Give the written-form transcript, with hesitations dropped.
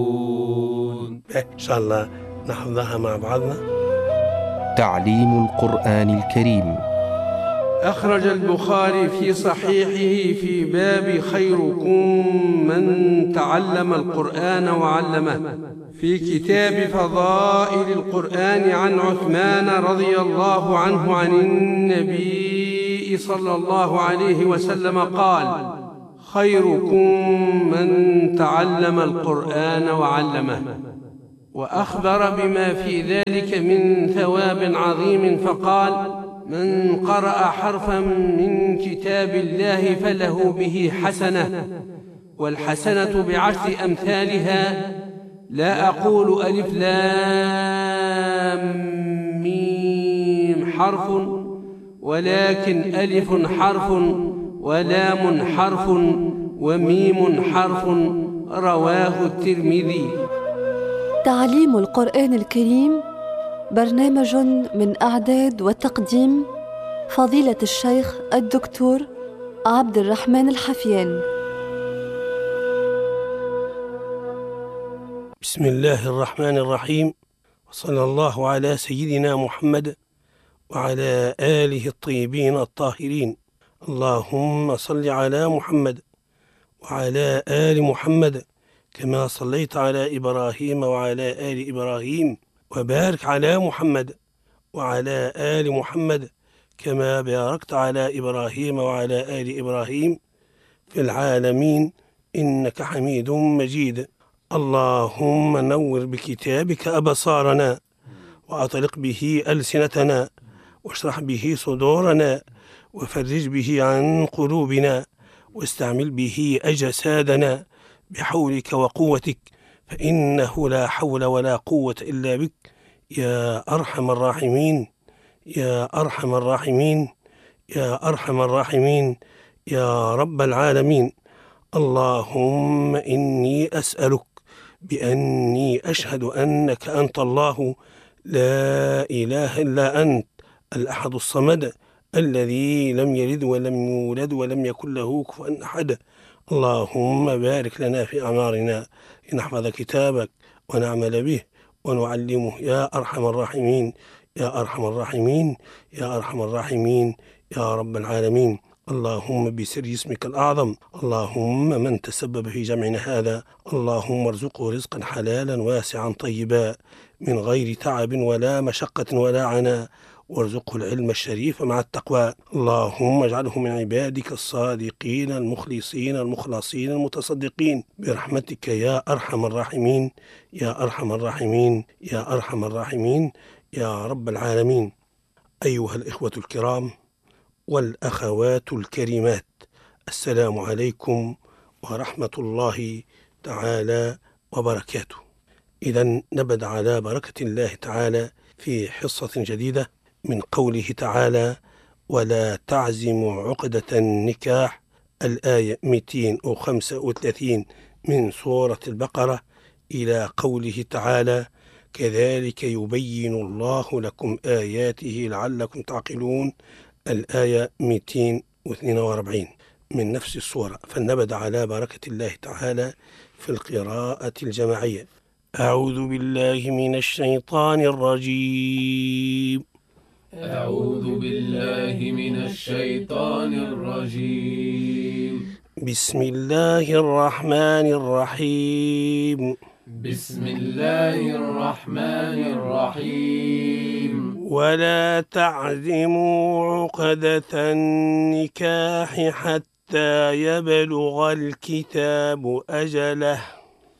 إن شاء الله نحفظها مع بعضنا. تعليم القرآن الكريم. أخرج البخاري في صحيحه في باب خيركم من تعلم القرآن وعلمه في كتاب فضائل القرآن عن عثمان رضي الله عنه عن النبي صلى الله عليه وسلم قال: خيركم من تعلم القرآن وعلمه. وأخبر بما في ذلك من ثواب عظيم فقال: من قرأ حرفا من كتاب الله فله به حسنة، والحسنة بعشر أمثالها، لا أقول ألف لام ميم حرف، ولكن ألف حرف ولام حرف وميم حرف. رواه الترمذي. تعليم القرآن الكريم برنامج من إعداد وتقديم فضيلة الشيخ الدكتور عبد الرحمن الحفيان. بسم الله الرحمن الرحيم، وصلى الله على سيدنا محمد وعلى آله الطيبين الطاهرين. اللهم صل على محمد وعلى آل محمد كما صليت على إبراهيم وعلى آل إبراهيم، وبارك على محمد وعلى آل محمد كما باركت على إبراهيم وعلى آل إبراهيم في العالمين إنك حميد مجيد. اللهم نور بكتابك أبصارنا، وأطلق به ألسنتنا، واشرح به صدورنا، وفرج به عن قلوبنا، واستعمل به أجسادنا بحولك وقوتك، فإنه لا حول ولا قوة إلا بك يا أرحم الراحمين، يا أرحم الراحمين، يا أرحم الراحمين، يا رب العالمين. اللهم إني أسألك بأني أشهد أنك أنت الله لا إله إلا أنت الأحد الصمد الذي لم يلد ولم يولد ولم يكن له كفوا أحد. اللهم بارك لنا في أعمارنا لنحفظ كتابك ونعمل به ونعلمه يا أرحم الراحمين، يا أرحم الراحمين، يا أرحم الراحمين، يا رب العالمين. اللهم بسر اسمك الأعظم، اللهم من تسبب في جمعنا هذا، اللهم ارزقه رزقا حلالا واسعا طيبا من غير تعب ولا مشقة ولا عناء، وارزقه العلم الشريف مع التقوى. اللهم اجعله من عبادك الصادقين المخلصين المخلصين المتصدقين برحمتك يا أرحم الراحمين، يا أرحم الراحمين، يا أرحم الراحمين، يا رب العالمين. أيها الإخوة الكرام والأخوات الكريمات، السلام عليكم ورحمة الله تعالى وبركاته. إذن نبدأ على بركة الله تعالى في حصة جديدة من قوله تعالى: ولا تعزموا عقدة النكاح، الآية 235 من سورة البقرة، إلى قوله تعالى: كذلك يبين الله لكم آياته لعلكم تعقلون، الآية 242 من نفس السورة. فلنبدأ على بركة الله تعالى في القراءة الجماعية. أعوذ بالله من الشيطان الرجيم. أعوذ بالله من الشيطان الرجيم. بسم الله الرحمن الرحيم. بسم الله الرحمن الرحيم. ولا تعزموا عقدة النكاح حتى يبلغ الكتاب أجله،